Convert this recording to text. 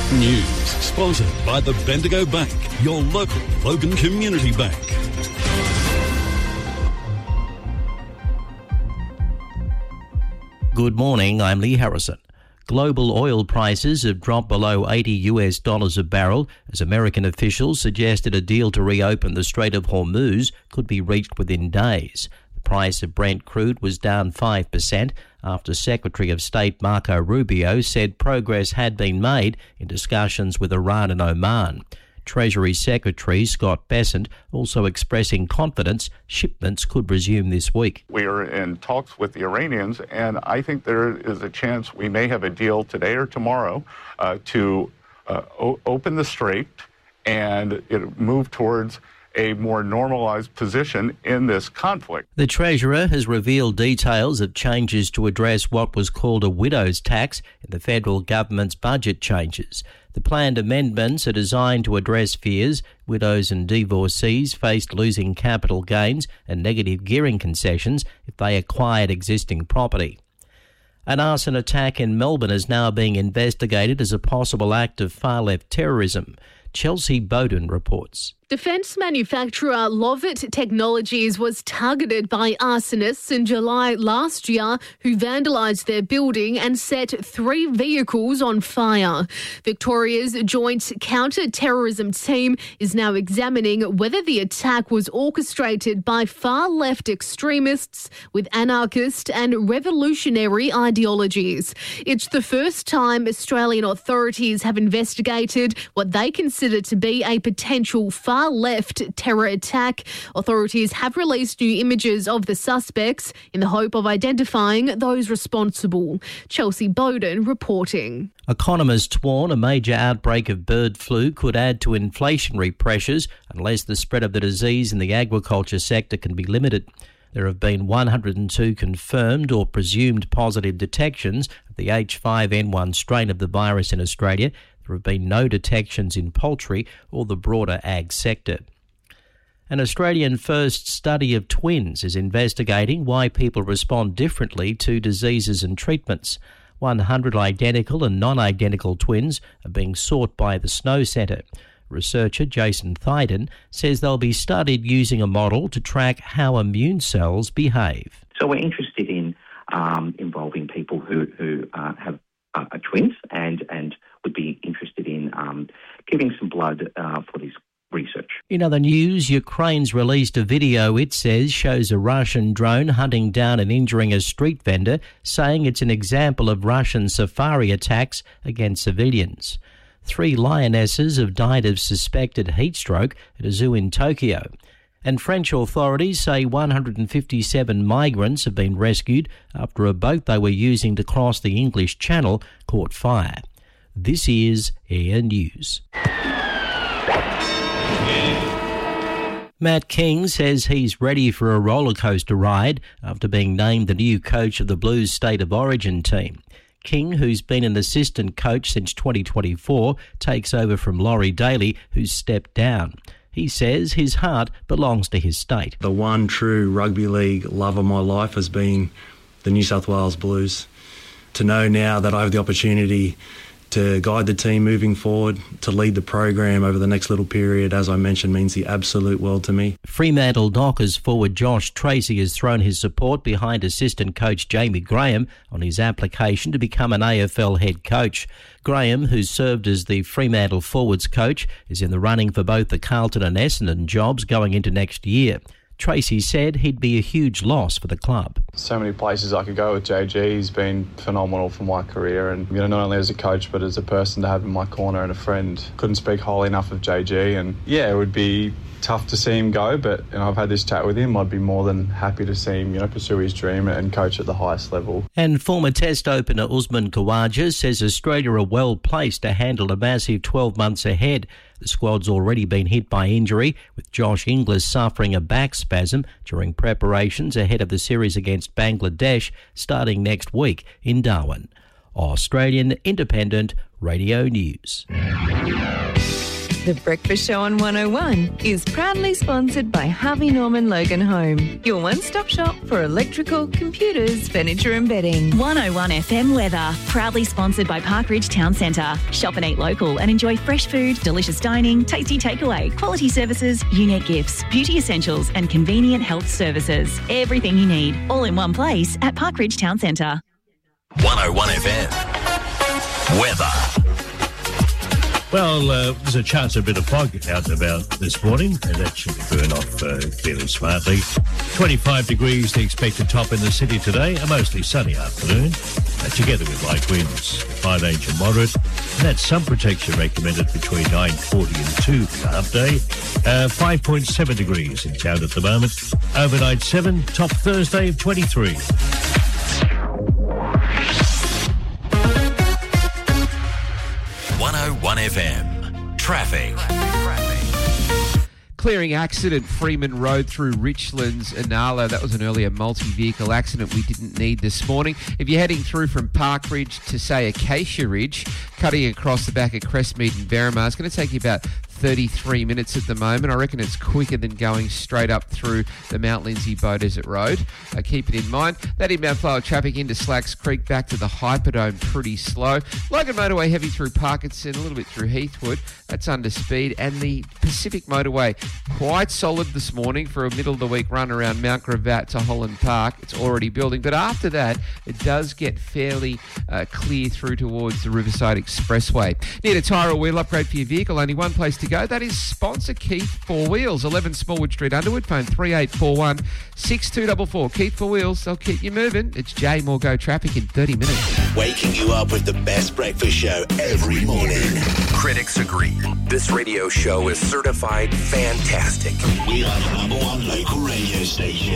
News sponsored by the Bendigo Bank, your local Logan Community Bank. Good morning, I'm Lee Harrison. Global oil prices have dropped below $80 a barrel as American officials suggested a deal to reopen the Strait of Hormuz could be reached within days. The price of Brent crude was down 5% after Secretary of State Marco Rubio said progress had been made in discussions with Iran and Oman. Treasury Secretary Scott Bessent also expressing confidence shipments could resume this week. We are in talks with the Iranians, and I think there is a chance we may have a deal today or tomorrow to open the strait and move towards a more normalized position in this conflict. The Treasurer has revealed details of changes to address what was called a widow's tax in the federal government's budget changes. The planned amendments are designed to address fears widows and divorcees faced losing capital gains and negative gearing concessions if they acquired existing property. An arson attack in Melbourne is now being investigated as a possible act of far-left terrorism. Chelsea Bowden reports. Defence manufacturer Lovett Technologies was targeted by arsonists in July last year who vandalised their building and set 3 vehicles on fire. Victoria's Joint Counter-Terrorism Team is now examining whether the attack was orchestrated by far-left extremists with anarchist and revolutionary ideologies. It's the first time Australian authorities have investigated what they consider to be a potential far-left terror attack. Authorities have released new images of the suspects in the hope of identifying those responsible. Chelsea Bowden reporting. Economists warn a major outbreak of bird flu could add to inflationary pressures unless the spread of the disease in the agriculture sector can be limited. There have been 102 confirmed or presumed positive detections of the H5N1 strain of the virus in Australia. There have been no detections in poultry or the broader ag sector. An Australian first study of twins is investigating why people respond differently to diseases and treatments. 100 identical and non-identical twins are being sought by the Snow Centre. Researcher Jason Thyden says they'll be studied using a model to track how immune cells behave. So we're interested in involving people who have twins and would be interested in giving some blood for this research. In other news, Ukraine's released a video it says shows a Russian drone hunting down and injuring a street vendor, saying it's an example of Russian safari attacks against civilians. 3 lionesses have died of suspected heat stroke at a zoo in Tokyo. And French authorities say 157 migrants have been rescued after a boat they were using to cross the English Channel caught fire. This is Air News. Matt King says he's ready for a roller coaster ride after being named the new coach of the Blues State of Origin team. King, who's been an assistant coach since 2024, takes over from Laurie Daly, who's stepped down. He says his heart belongs to his state. The one true rugby league love of my life has been the New South Wales Blues. To know now that I have the opportunity to guide the team moving forward, to lead the program over the next little period, as I mentioned, means the absolute world to me. Fremantle Dockers forward Josh Tracy has thrown his support behind assistant coach Jamie Graham on his application to become an AFL head coach. Graham, who served as the Fremantle forwards coach, is in the running for both the Carlton and Essendon jobs going into next year. Tracy said he'd be a huge loss for the club. So many places I could go with JG. He's been phenomenal for my career, and not only as a coach but as a person to have in my corner and a friend. Couldn't speak highly enough of JG, and it would be tough to see him go, but I've had this chat with him. I'd be more than happy to see him, pursue his dream and coach at the highest level. And former Test opener Usman Khawaja says Australia are well placed to handle a massive 12 months ahead. The squad's already been hit by injury, with Josh Inglis suffering a back spasm during preparations ahead of the series against Bangladesh starting next week in Darwin. Australian Independent Radio News. The Breakfast Show on 101 is proudly sponsored by Harvey Norman Logan Home, your one-stop shop for electrical, computers, furniture and bedding. 101 FM weather, proudly sponsored by Parkridge Town Centre. Shop and eat local and enjoy fresh food, delicious dining, tasty takeaway, quality services, unique gifts, beauty essentials and convenient health services. Everything you need, all in one place at Parkridge Town Centre. 101 FM weather. Well, there's a chance of a bit of fog out and about this morning, and that should burn off fairly smartly. 25 degrees, the expected top in the city today, a mostly sunny afternoon, together with light winds, high range and moderate, and that's sun protection recommended between 9:40 and 2 for the half day. 5.7 degrees in town at the moment, overnight 7, top Thursday of 23. FM. Traffic. Clearing accident, Freeman Road through Richlands, Inala. That was an earlier multi-vehicle accident we didn't need this morning. If you're heading through from Park Ridge to, say, Acacia Ridge, cutting across the back of Crestmead and Berrimah, it's going to take you about 33 minutes at the moment. I reckon it's quicker than going straight up through the Mount Lindsay Beaudesert Road. Keep it in mind. That inbound flow of traffic into Slacks Creek back to the Hyperdome pretty slow. Logan Motorway heavy through Parkinson, a little bit through Heathwood. That's under speed. And the Pacific Motorway quite solid this morning for a middle of the week run around Mount Gravatt to Holland Park. It's already building. But after that, it does get fairly clear through towards the Riverside Expressway. Need a tyre or wheel upgrade for your vehicle? Only one place to go. That is sponsor Keith 4 Wheels, 11 Smallwood Street, Underwood. Phone 3841 6244. Keith 4 Wheels, they'll keep you moving. It's Jay Morgo Traffic in 30 minutes. Waking you up with the best breakfast show every morning. Critics agree. This radio show is certified fantastic. We are the #1 local radio station.